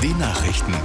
den Nachrichten.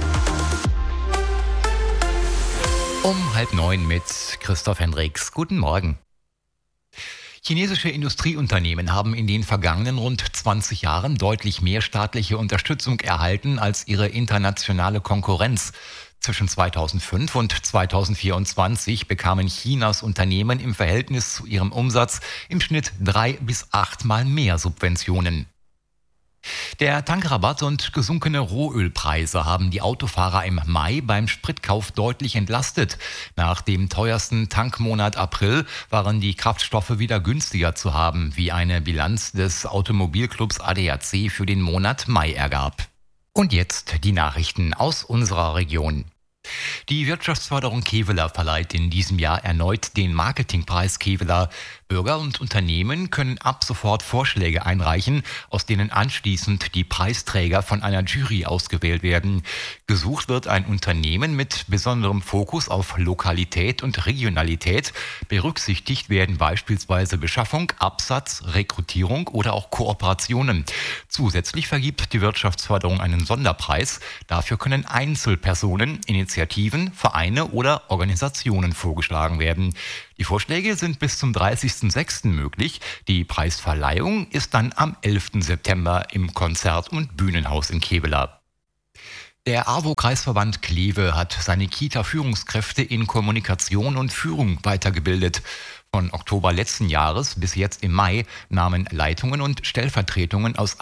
Um 8:30 mit Christoph Hendricks. Guten Morgen. Chinesische Industrieunternehmen haben in den vergangenen rund 20 Jahren deutlich mehr staatliche Unterstützung erhalten als ihre internationale Konkurrenz. Zwischen 2005 und 2024 bekamen Chinas Unternehmen im Verhältnis zu ihrem Umsatz im Schnitt 3 bis 8 Mal mehr Subventionen. Der Tankrabatt und gesunkene Rohölpreise haben die Autofahrer im Mai beim Spritkauf deutlich entlastet. Nach dem teuersten Tankmonat April waren die Kraftstoffe wieder günstiger zu haben, wie eine Bilanz des Automobilclubs ADAC für den Monat Mai ergab. Und jetzt die Nachrichten aus unserer Region. Die Wirtschaftsförderung Kevela verleiht in diesem Jahr erneut den Marketingpreis Kevela. Bürger und Unternehmen können ab sofort Vorschläge einreichen, aus denen anschließend die Preisträger von einer Jury ausgewählt werden. Gesucht wird ein Unternehmen mit besonderem Fokus auf Lokalität und Regionalität. Berücksichtigt werden beispielsweise Beschaffung, Absatz, Rekrutierung oder auch Kooperationen. Zusätzlich vergibt die Wirtschaftsförderung einen Sonderpreis. Dafür können Einzelpersonen, Initiativen, Vereine oder Organisationen vorgeschlagen werden. Die Vorschläge sind bis zum 30.06. möglich. Die Preisverleihung ist dann am 11. September im Konzert- und Bühnenhaus in Kevela. Der AWO-Kreisverband Kleve hat seine Kita-Führungskräfte in Kommunikation und Führung weitergebildet. Von Oktober letzten Jahres bis jetzt im Mai nahmen Leitungen und Stellvertretungen aus